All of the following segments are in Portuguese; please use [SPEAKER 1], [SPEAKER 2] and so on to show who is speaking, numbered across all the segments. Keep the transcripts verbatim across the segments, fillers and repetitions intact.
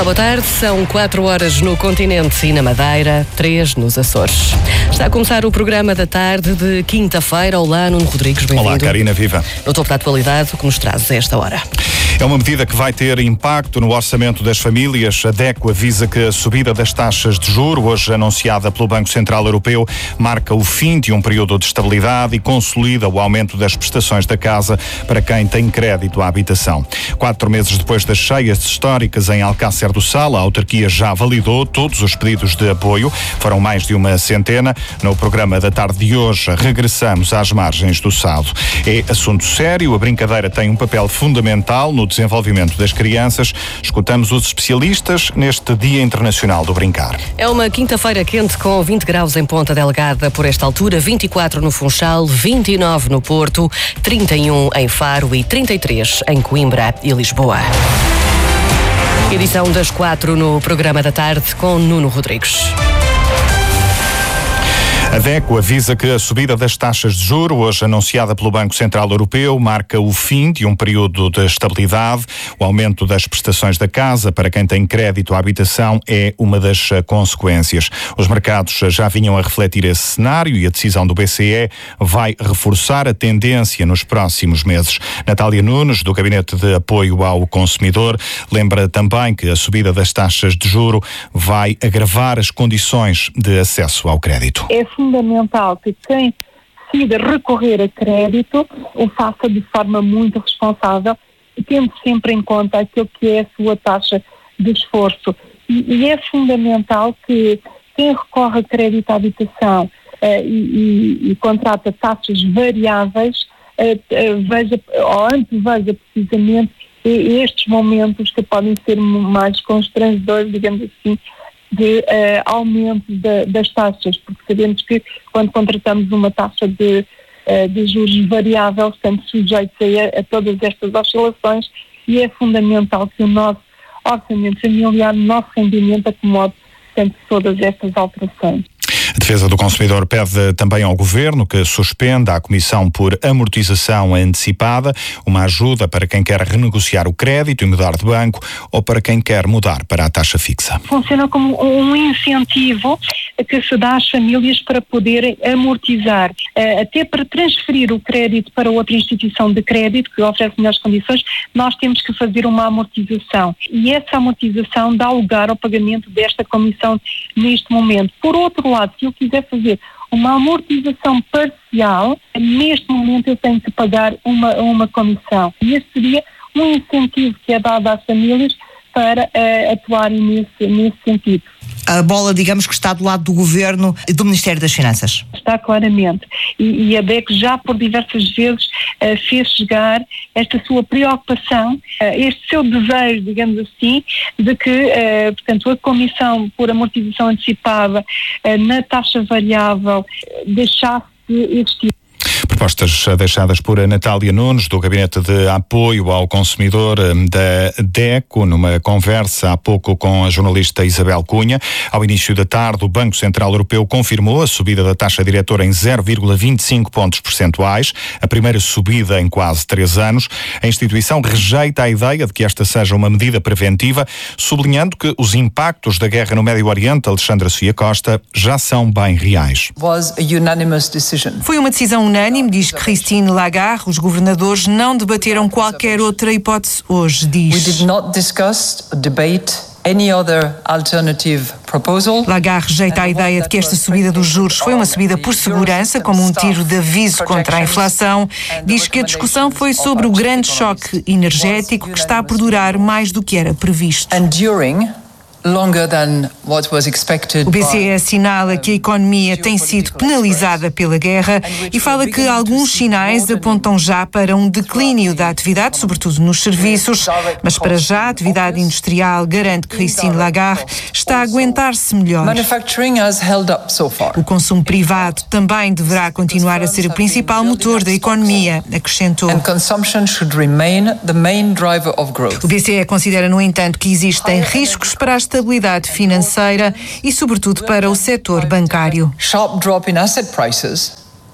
[SPEAKER 1] Olá, boa tarde. São quatro horas no continente e na Madeira, três nos Açores. Está a começar o programa da tarde de quinta-feira. Olá, Nuno Rodrigues, bem-vindo.
[SPEAKER 2] Olá, Karina, viva.
[SPEAKER 1] No topo da atualidade, o que nos traz a esta hora?
[SPEAKER 2] É uma medida que vai ter impacto no orçamento das famílias. A DECO avisa que a subida das taxas de juro, hoje anunciada pelo Banco Central Europeu, marca o fim de um período de estabilidade e consolida o aumento das prestações da casa para quem tem crédito à habitação. Quatro meses depois das cheias históricas em Alcácer do Sal, a autarquia já validou todos os pedidos de apoio. Foram mais de uma centena. No programa da tarde de hoje, regressamos às margens do Sado. É assunto sério. A brincadeira tem um papel fundamental no desenvolvimento das crianças. Escutamos os especialistas neste Dia Internacional do Brincar.
[SPEAKER 1] É uma quinta-feira quente com vinte graus em Ponta Delgada por esta altura, vinte e quatro no Funchal, vinte e nove no Porto, trinta e um em Faro e trinta e três em Coimbra e Lisboa. Edição das quatro no programa da tarde com Nuno Rodrigues.
[SPEAKER 2] A DECO avisa que a subida das taxas de juro, hoje anunciada pelo Banco Central Europeu, marca o fim de um período de estabilidade. O aumento das prestações da casa para quem tem crédito à habitação é uma das consequências. Os mercados já vinham a refletir esse cenário e a decisão do B C E vai reforçar a tendência nos próximos meses. Natália Nunes, do Gabinete de Apoio ao Consumidor, lembra também que a subida das taxas de juro vai agravar as condições de acesso ao crédito.
[SPEAKER 3] É fundamental que quem decida recorrer a crédito o faça de forma muito responsável e tendo sempre em conta aquilo que é a sua taxa de esforço. E, e é fundamental que quem recorre a crédito à habitação uh, e, e, e contrata taxas variáveis uh, uh, veja, ou anteveja precisamente estes momentos que podem ser mais constrangedores, digamos assim, de uh, aumento de, das taxas, porque sabemos que quando contratamos uma taxa de, uh, de juros variável estamos sujeitos a, a todas estas oscilações e é fundamental que o nosso orçamento familiar, o nosso rendimento acomode sempre todas estas alterações.
[SPEAKER 2] A Defesa do Consumidor pede também ao Governo que suspenda a Comissão por Amortização Antecipada, uma ajuda para quem quer renegociar o crédito e mudar de banco ou para quem quer mudar para a taxa fixa.
[SPEAKER 3] Funciona como um incentivo que se dá às famílias para poderem amortizar, até para transferir o crédito para outra instituição de crédito que oferece melhores condições, nós temos que fazer uma amortização e essa amortização dá lugar ao pagamento desta comissão neste momento. Por outro lado, se eu quiser fazer uma amortização parcial, neste momento eu tenho que pagar uma, uma comissão. E esse seria um incentivo que é dado às famílias para uh, atuarem nesse, nesse sentido.
[SPEAKER 4] A bola, digamos que está do lado do Governo e do Ministério das Finanças.
[SPEAKER 3] Está claramente. E, e a DECO já por diversas vezes uh, fez chegar esta sua preocupação, uh, este seu desejo, digamos assim, de que, uh, portanto, a Comissão por Amortização Antecipada uh, na taxa variável uh, deixasse de existir.
[SPEAKER 2] Propostas deixadas por Natália Nunes, do Gabinete de Apoio ao Consumidor da DECO, numa conversa há pouco com a jornalista Isabel Cunha. Ao início da tarde, o Banco Central Europeu confirmou a subida da taxa diretora em zero vírgula vinte e cinco pontos percentuais, a primeira subida em quase três anos. A instituição rejeita a ideia de que esta seja uma medida preventiva, sublinhando que os impactos da guerra no Médio Oriente, Alexandra Sofia Costa, já são bem reais.
[SPEAKER 5] Foi uma decisão unânime, diz Christine Lagarde. Os governadores não debateram qualquer outra hipótese hoje, diz.
[SPEAKER 6] We did not discuss, debate any other alternative proposal.
[SPEAKER 5] Lagarde rejeita a ideia de que esta subida dos juros foi uma subida por segurança, como um tiro de aviso contra a inflação. Diz que a discussão foi sobre o grande choque energético que está por durar mais do que era previsto.
[SPEAKER 6] And during longer than what was expected.
[SPEAKER 5] O B C E assinala que a economia tem sido penalizada pela guerra e fala que alguns sinais apontam já para um declínio da atividade, sobretudo nos serviços, mas para já a atividade industrial, garante Christine Lagarde, está a aguentar-se melhor.
[SPEAKER 6] Manufacturing has held up so far.
[SPEAKER 5] O consumo privado também deverá continuar a ser o principal motor da economia, acrescentou.
[SPEAKER 6] And consumption should remain the main driver of growth.
[SPEAKER 5] O B C E considera, no entanto, que existem riscos para a estabilidade financeira e, sobretudo, para o setor bancário.
[SPEAKER 6] Sharp drop in asset prices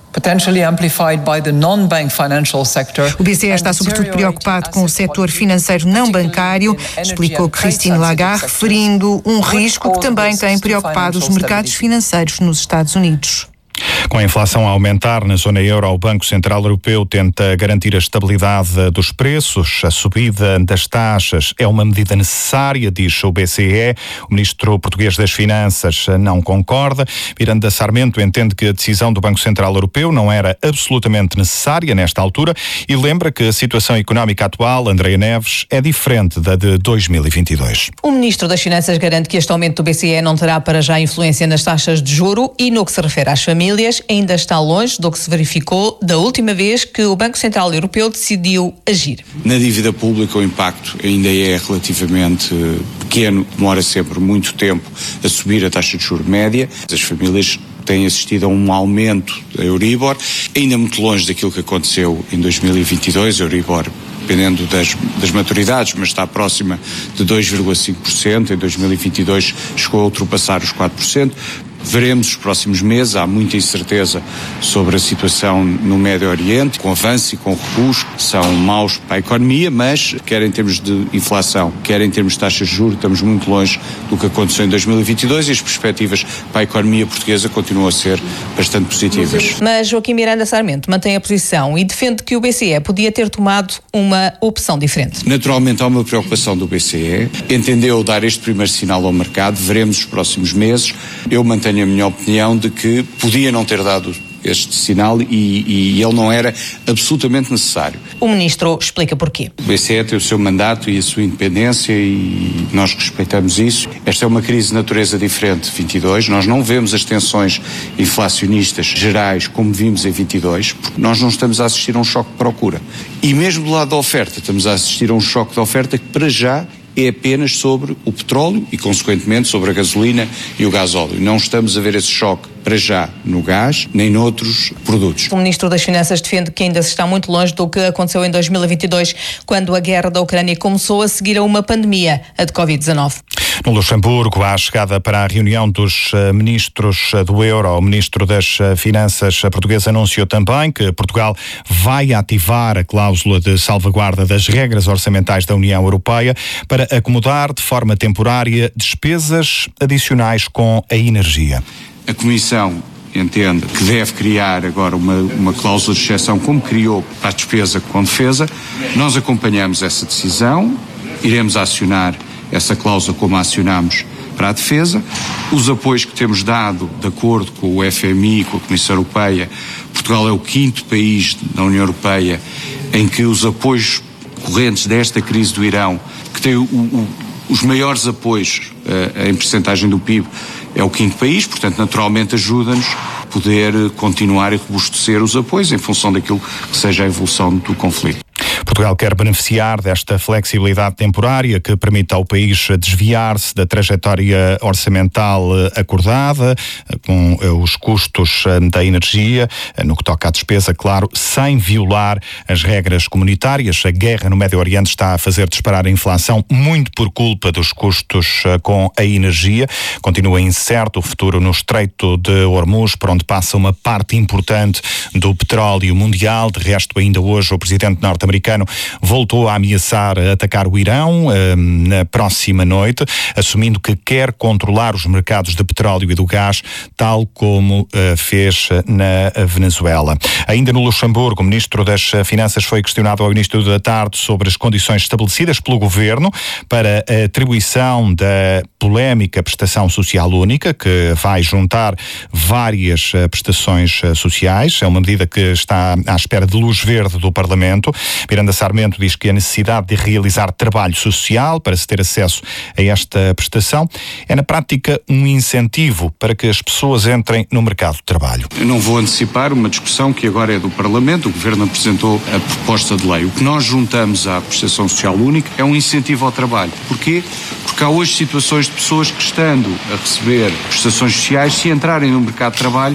[SPEAKER 6] potentially amplified by the non-bank financial sector.
[SPEAKER 5] O B C E está sobretudo preocupado com o setor financeiro não bancário, explicou Christine Lagarde, referindo um risco que também tem preocupado os mercados financeiros nos Estados Unidos.
[SPEAKER 2] Com a inflação a aumentar na zona euro, o Banco Central Europeu tenta garantir a estabilidade dos preços. A subida das taxas é uma medida necessária, diz o B C E. O ministro português das Finanças não concorda. Miranda Sarmento entende que a decisão do Banco Central Europeu não era absolutamente necessária nesta altura e lembra que a situação económica atual, Andreia Neves, é diferente da de dois mil e vinte e dois.
[SPEAKER 7] O ministro das Finanças garante que este aumento do B C E não terá para já influência nas taxas de juro e, no que se refere às famílias, ainda está longe do que se verificou da última vez que o Banco Central Europeu decidiu agir.
[SPEAKER 8] Na dívida pública o impacto ainda é relativamente pequeno, demora sempre muito tempo a subir a taxa de juros média. As famílias têm assistido a um aumento da Euribor, ainda muito longe daquilo que aconteceu em dois mil e vinte e dois, a Euribor dependendo das, das maturidades, mas está próxima de dois vírgula cinco por cento, em dois mil e vinte e dois chegou a ultrapassar os quatro por cento. Veremos os próximos meses, há muita incerteza sobre a situação no Médio Oriente, com avanço e com recuos, são maus para a economia, mas quer em termos de inflação, quer em termos de taxas de juros, estamos muito longe do que aconteceu em dois mil e vinte e dois e as perspectivas para a economia portuguesa continuam a ser bastante positivas.
[SPEAKER 7] Mas Joaquim Miranda Sarmento mantém a posição e defende que o B C E podia ter tomado uma opção diferente.
[SPEAKER 8] Naturalmente há uma preocupação do B C E, entendeu dar este primeiro sinal ao mercado, veremos os próximos meses. Eu mantenho a minha opinião de que podia não ter dado este sinal e, e ele não era absolutamente necessário.
[SPEAKER 7] O ministro explica porquê.
[SPEAKER 8] O B C E tem o seu mandato e a sua independência e nós respeitamos isso. Esta é uma crise de natureza diferente de vinte e dois. Nós não vemos as tensões inflacionistas gerais como vimos em vinte e dois, porque nós não estamos a assistir a um choque de procura. E mesmo do lado da oferta, estamos a assistir a um choque de oferta que para já é apenas sobre o petróleo e, consequentemente, sobre a gasolina e o gasóleo. Não estamos a ver esse choque para já no gás, nem noutros produtos.
[SPEAKER 7] O ministro das Finanças defende que ainda se está muito longe do que aconteceu em dois mil e vinte e dois, quando a guerra da Ucrânia começou a seguir a uma pandemia, a de covid dezanove.
[SPEAKER 2] No Luxemburgo, à chegada para a reunião dos ministros do Euro, o ministro das Finanças português anunciou também que Portugal vai ativar a cláusula de salvaguarda das regras orçamentais da União Europeia para acomodar de forma temporária despesas adicionais com a energia.
[SPEAKER 8] A Comissão entende que deve criar agora uma, uma cláusula de exceção, como criou para a despesa com defesa. Nós acompanhamos essa decisão, iremos acionar essa cláusula como a acionamos para a defesa. Os apoios que temos dado, de acordo com o F M I, com a Comissão Europeia, Portugal é o quinto país da União Europeia em que os apoios correntes desta crise do Irão, que tem o, o, os maiores apoios uh, em percentagem do P I B, é o quinto país, portanto, naturalmente ajuda-nos a poder continuar e robustecer os apoios em função daquilo que seja a evolução do conflito.
[SPEAKER 2] Portugal quer beneficiar desta flexibilidade temporária que permite ao país desviar-se da trajetória orçamental acordada, com os custos da energia, no que toca à despesa, claro, sem violar as regras comunitárias. A guerra no Médio Oriente está a fazer disparar a inflação, muito por culpa dos custos com a energia. Continua incerto o futuro no Estreito de Hormuz, por onde passa uma parte importante do petróleo mundial. De resto, ainda hoje, o presidente norte-americano voltou a ameaçar atacar o Irão eh, na próxima noite, assumindo que quer controlar os mercados de petróleo e do gás, tal como eh, fez na Venezuela. Ainda no Luxemburgo, o ministro das Finanças foi questionado ao início da tarde sobre as condições estabelecidas pelo governo para a atribuição da polémica prestação social única, que vai juntar várias prestações sociais. É uma medida que está à espera de luz verde do Parlamento. Miranda Sarmento diz que a necessidade de realizar trabalho social para se ter acesso a esta prestação é, na prática, um incentivo para que as pessoas entrem no mercado de trabalho.
[SPEAKER 8] Eu não vou antecipar uma discussão que agora é do Parlamento. O Governo apresentou a proposta de lei. O que nós juntamos à prestação social única é um incentivo ao trabalho. Porquê? Porque há hoje situações de pessoas que, estando a receber prestações sociais, se entrarem no mercado de trabalho,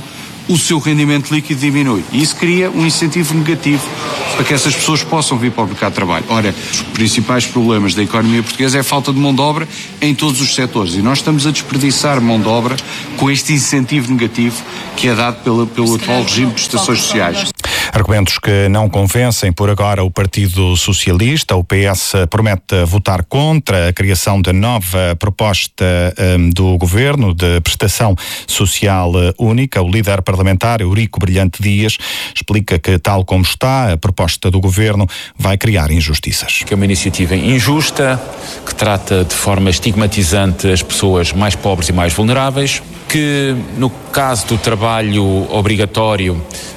[SPEAKER 8] o seu rendimento líquido diminui. E isso cria um incentivo negativo para que essas pessoas possam vir para o mercado de trabalho. Ora, os principais problemas da economia portuguesa é a falta de mão de obra em todos os setores. E nós estamos a desperdiçar mão de obra com este incentivo negativo que é dado pelo, pelo atual regime de prestações sociais.
[SPEAKER 2] Argumentos que não convencem por agora o Partido Socialista. O P S promete votar contra a criação da nova proposta um, do Governo de prestação social única. O líder parlamentar, Eurico Brilhante Dias, explica que, tal como está, a proposta do Governo vai criar injustiças.
[SPEAKER 9] Que é uma iniciativa injusta, que trata de forma estigmatizante as pessoas mais pobres e mais vulneráveis, que no caso do trabalho obrigatório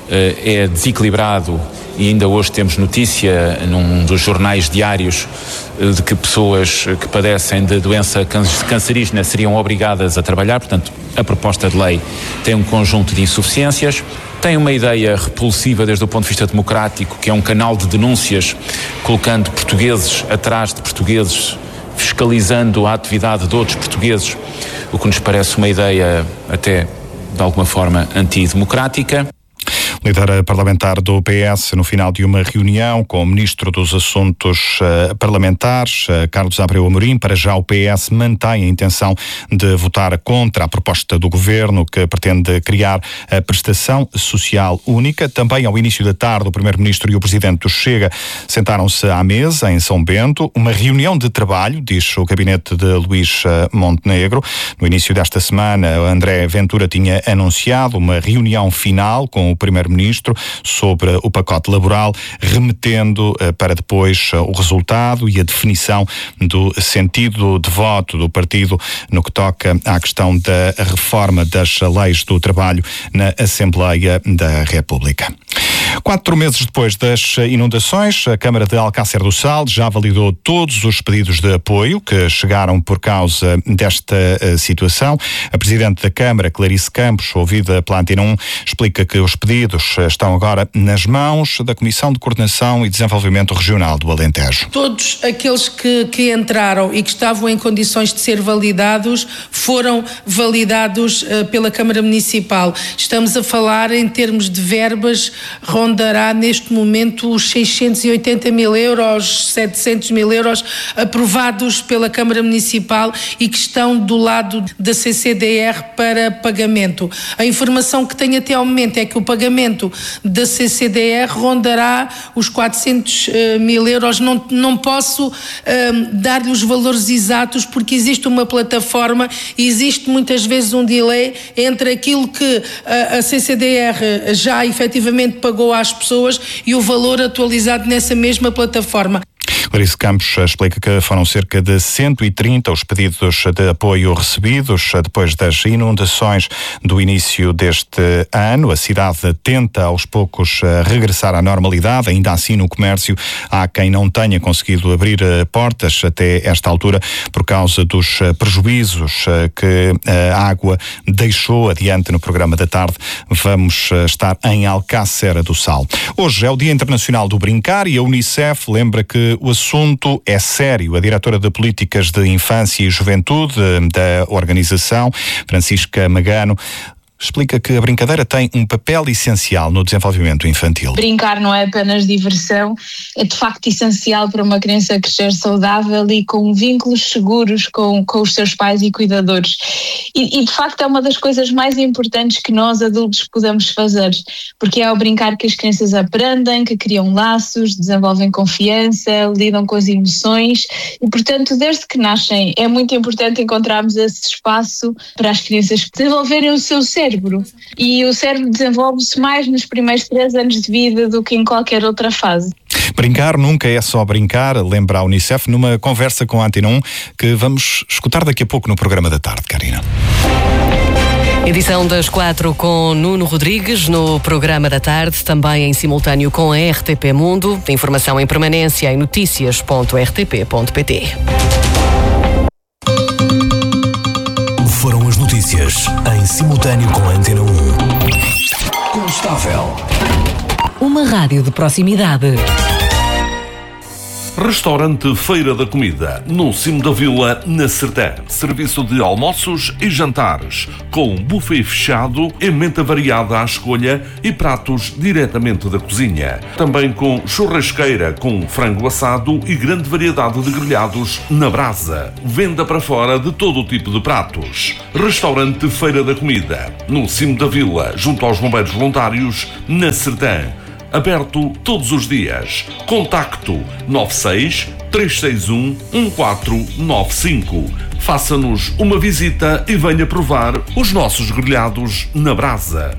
[SPEAKER 9] é desequilibrado e ainda hoje temos notícia num dos jornais diários de que pessoas que padecem de doença cancerígena seriam obrigadas a trabalhar. Portanto, a proposta de lei tem um conjunto de insuficiências, tem uma ideia repulsiva desde o ponto de vista democrático, que é um canal de denúncias colocando portugueses atrás de portugueses, fiscalizando a atividade de outros portugueses, o que nos parece uma ideia até de alguma forma antidemocrática.
[SPEAKER 2] Líder parlamentar do P S, no final de uma reunião com o Ministro dos Assuntos uh, Parlamentares, uh, Carlos Abreu Amorim, para já o P S mantém a intenção de votar contra a proposta do Governo que pretende criar a prestação social única. Também ao início da tarde, o Primeiro-Ministro e o Presidente do Chega sentaram-se à mesa em São Bento. Uma reunião de trabalho, diz o gabinete de Luís Montenegro. No início desta semana, André Ventura tinha anunciado uma reunião final com o Primeiro-Ministro sobre o pacote laboral, remetendo uh, para depois uh, o resultado e a definição do sentido de voto do partido no que toca à questão da reforma das leis do trabalho na Assembleia da República. Quatro meses depois das inundações, a Câmara de Alcácer do Sal já validou todos os pedidos de apoio que chegaram por causa desta uh, situação. A Presidente da Câmara, Clarice Campos, ouvida pela Antena um, explica que os pedidos estão agora nas mãos da Comissão de Coordenação e Desenvolvimento Regional do Alentejo.
[SPEAKER 10] Todos aqueles que, que entraram e que estavam em condições de ser validados foram validados uh, pela Câmara Municipal. Estamos a falar em termos de verbas, rondará neste momento os seiscentos e oitenta mil euros, setecentos mil euros aprovados pela Câmara Municipal e que estão do lado da C C D R para pagamento. A informação que tenho até ao momento é que o pagamento da C C D R rondará os quatrocentos mil euros. Não, não posso um, dar-lhe os valores exatos porque existe uma plataforma e existe muitas vezes um delay entre aquilo que a, a C C D R já efetivamente pagou às pessoas e o valor atualizado nessa mesma plataforma.
[SPEAKER 2] Clarice Campos explica que foram cerca de cento e trinta os pedidos de apoio recebidos depois das inundações do início deste ano. A cidade tenta aos poucos regressar à normalidade. Ainda assim, no comércio, há quem não tenha conseguido abrir portas até esta altura por causa dos prejuízos que a água deixou. Adiante no programa da tarde, vamos estar em Alcácer do Sal. Hoje é o Dia Internacional do Brincar e a Unicef lembra que o assunto é sério. A diretora de Políticas de Infância e Juventude da organização, Francisca Magano, explica que a brincadeira tem um papel essencial no desenvolvimento infantil.
[SPEAKER 11] Brincar não é apenas diversão, é de facto essencial para uma criança crescer saudável e com vínculos seguros com, com os seus pais e cuidadores. E, e de facto é uma das coisas mais importantes que nós adultos podemos fazer, porque é ao brincar que as crianças aprendem, que criam laços, desenvolvem confiança, lidam com as emoções e, portanto, desde que nascem é muito importante encontrarmos esse espaço para as crianças desenvolverem o seu cérebro. E o cérebro desenvolve-se mais nos primeiros três anos de vida do que em qualquer outra fase.
[SPEAKER 2] Brincar nunca é só brincar, lembra a Unicef numa conversa com a Antena um que vamos escutar daqui a pouco no programa da tarde, Karina.
[SPEAKER 1] Edição das quatro com Nuno Rodrigues no programa da tarde, também em simultâneo com a R T P Mundo. Informação em permanência em noticias ponto r t p ponto p t.
[SPEAKER 12] Foram as notícias em simultâneo com a Antena um. Constável.
[SPEAKER 13] Uma rádio de proximidade. Restaurante Feira da Comida, no cimo da vila, na Sertã. Serviço de almoços e jantares, com buffet fechado, emenda variada à escolha e pratos diretamente da cozinha. Também com churrasqueira, com frango assado e grande variedade de grelhados na brasa. Venda para fora de todo o tipo de pratos. Restaurante Feira da Comida, no cimo da vila, junto aos bombeiros voluntários, na Sertã. Aberto todos os dias. Contacto nove seis, três seis um, um quatro nove cinco. Faça-nos uma visita e venha provar os nossos grelhados na brasa.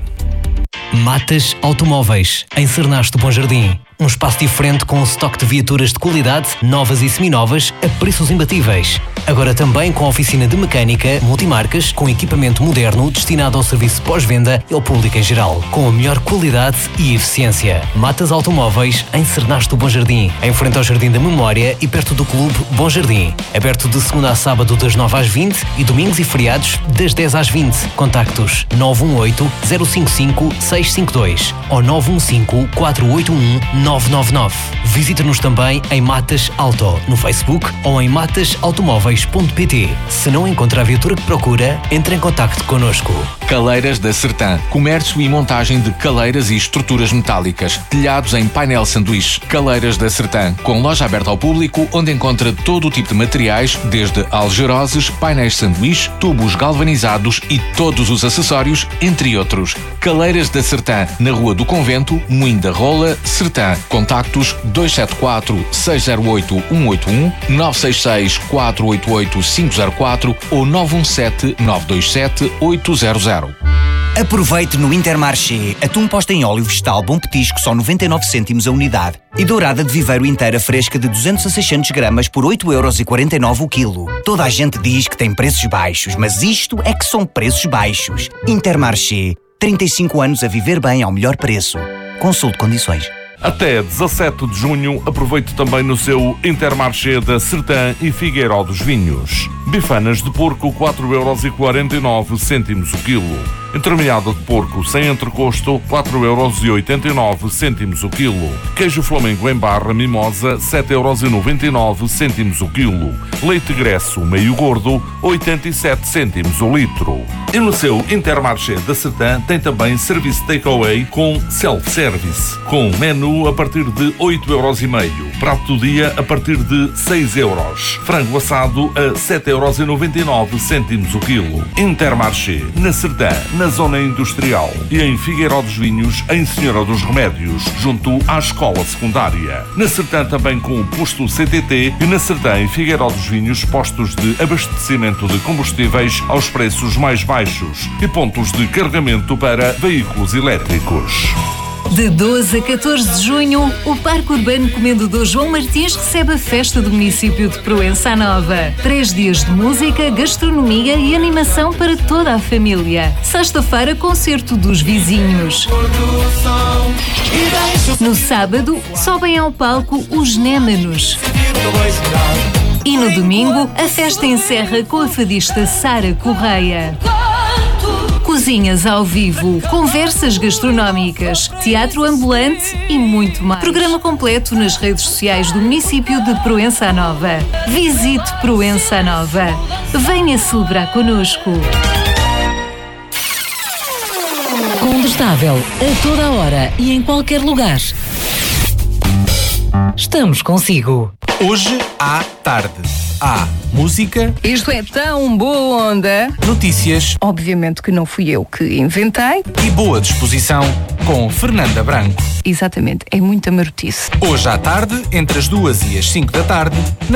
[SPEAKER 12] Matas Automóveis, em Cernaste do Bom Jardim. Um espaço diferente com um estoque de viaturas de qualidade, novas e seminovas, a preços imbatíveis. Agora também com oficina de mecânica, multimarcas, com equipamento moderno destinado ao serviço pós-venda e ao público em geral, com a melhor qualidade e eficiência. Matas Automóveis, em Cernaste do Bom Jardim, em frente ao Jardim da Memória e perto do Clube Bom Jardim. Aberto de segunda a sábado das nove às vinte e domingos e feriados das dez às vinte. Contactos nove um oito, zero cinco cinco, seis cinco dois ou nove um cinco, quatro oito um, nove nove nove. Visite-nos também em Matas Auto, no Facebook ou em matas automóveis ponto pt. Se não encontra a viatura que procura, entre em contacto connosco.
[SPEAKER 14] Caleiras da Sertã. Comércio e montagem de caleiras e estruturas metálicas. Telhados em painel sanduíche. Caleiras da Sertã. Com loja aberta ao público, onde encontra todo o tipo de materiais, desde algeroses, painéis sanduíche, tubos galvanizados e todos os acessórios, entre outros. Caleiras da Sertã. Na Rua do Convento, Moinho da Rola, Sertã. Contactos dois sete quatro, seis zero oito, um oito um, nove seis seis, quatro oito oito, cinco zero quatro ou nove um sete, nove dois sete, oito zero zero.
[SPEAKER 15] Aproveite no Intermarché atum posto em óleo vegetal Bom Petisco só noventa e nove cêntimos a unidade e dourada de viveiro inteira fresca de duzentos a seiscentos gramas por oito euros e quarenta e nove o quilo. Toda a gente diz que tem preços baixos, mas isto é que são preços baixos. Intermarché, trinta e cinco anos a viver bem ao melhor preço. Consulte condições.
[SPEAKER 13] Até dezassete de junho, aproveite também no seu Intermarché da Sertã e Figueiró dos Vinhos. Bifanas de porco, quatro euros e quarenta e nove cêntimos o quilo. Entremeada de porco sem entrecosto, quatro euros e oitenta e nove cêntimos o quilo. Queijo flamengo em barra mimosa, sete euros e noventa e nove cêntimos o quilo. Leite gresso meio gordo, oitenta e sete cêntimos o litro. E no seu Intermarché da Sertã tem também serviço takeaway com self-service, com menu a partir de oito euros e meio. Prato do dia a partir de seis euros. Frango assado a sete euros e noventa e nove cêntimos o quilo. Intermarché, na Sertã, na zona industrial, e em Figueiró dos Vinhos, em Senhora dos Remédios, junto à escola secundária. Na Sertã também com o posto C T T e na Sertã e Figueiró dos Vinhos postos de abastecimento de combustíveis aos preços mais baixos e pontos de carregamento para veículos elétricos.
[SPEAKER 16] De doze a catorze de junho, o Parque Urbano Comendador João Martins recebe a festa do município de Proença Nova. Três dias de música, gastronomia e animação para toda a família. Sexta-feira, concerto dos vizinhos. No sábado, sobem ao palco os Némanos. E no domingo, a festa encerra com a fadista Sara Correia. Cozinhas ao vivo, conversas gastronómicas, teatro ambulante e muito mais. Programa completo nas redes sociais do município de Proença Nova. Visite Proença Nova. Venha celebrar connosco.
[SPEAKER 1] Condestável, a toda hora e em qualquer lugar. Estamos consigo.
[SPEAKER 17] Hoje à tarde. Há música.
[SPEAKER 18] Isto é tão boa onda.
[SPEAKER 17] Notícias.
[SPEAKER 18] Obviamente que não fui eu que inventei.
[SPEAKER 17] E boa disposição com Fernanda Branco.
[SPEAKER 18] Exatamente, é muita marotice.
[SPEAKER 17] Hoje à tarde, entre as duas e as cinco da tarde, na